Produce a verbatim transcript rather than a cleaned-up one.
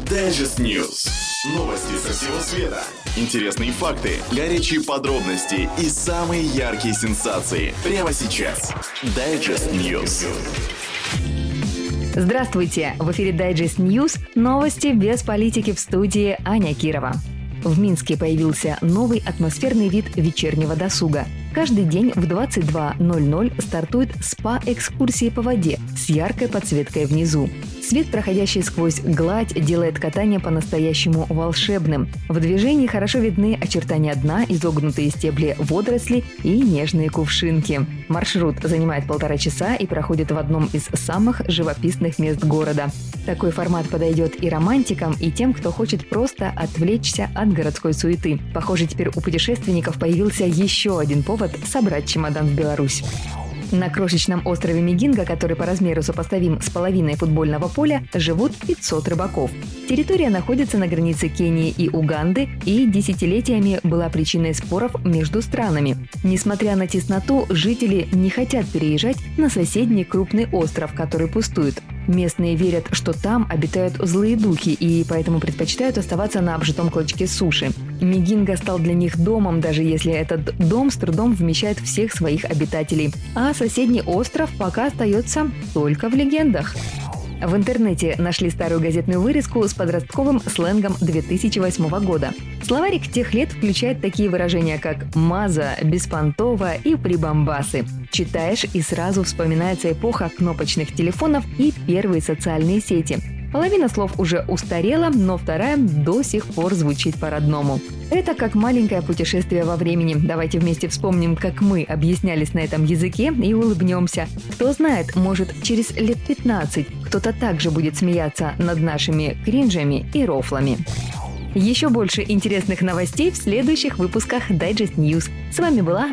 Digest News. Новости со всего света. Интересные факты, горячие подробности и самые яркие сенсации. Прямо сейчас. Digest News. Здравствуйте! В эфире Digest News. Новости без политики, в студии Аня Кирова. В Минске появился новый атмосферный вид вечернего досуга. Каждый день в двадцать два ноль ноль стартуют спа-экскурсии по воде с яркой подсветкой внизу. Свет, проходящий сквозь гладь, делает катание по-настоящему волшебным. В движении хорошо видны очертания дна, изогнутые стебли водорослей и нежные кувшинки. Маршрут занимает полтора часа и проходит в одном из самых живописных мест города. Такой формат подойдет и романтикам, и тем, кто хочет просто отвлечься от городской суеты. Похоже, теперь у путешественников появился еще один повод собрать чемодан в Беларусь. На крошечном острове Мегинго, который по размеру сопоставим с половиной футбольного поля, живут пятьсот рыбаков. Территория находится на границе Кении и Уганды и десятилетиями была причиной споров между странами. Несмотря на тесноту, жители не хотят переезжать на соседний крупный остров, который пустует. Местные верят, что там обитают злые духи и поэтому предпочитают оставаться на обжитом клочке суши. Мегинго стал для них домом, даже если этот дом с трудом вмещает всех своих обитателей. А соседний остров пока остается только в легендах. В интернете нашли старую газетную вырезку с подростковым сленгом две тысячи восьмого года. Словарик тех лет включает такие выражения, как «маза», «беспонтово» и «прибамбасы». Читаешь, и сразу вспоминается эпоха кнопочных телефонов и первые социальные сети. Половина слов уже устарела, но вторая до сих пор звучит по-родному. Это как маленькое путешествие во времени. Давайте вместе вспомним, как мы объяснялись на этом языке, и улыбнемся. Кто знает, может, через лет пятнадцать кто-то также будет смеяться над нашими кринжами и рофлами. Еще больше интересных новостей в следующих выпусках Digest News. С вами была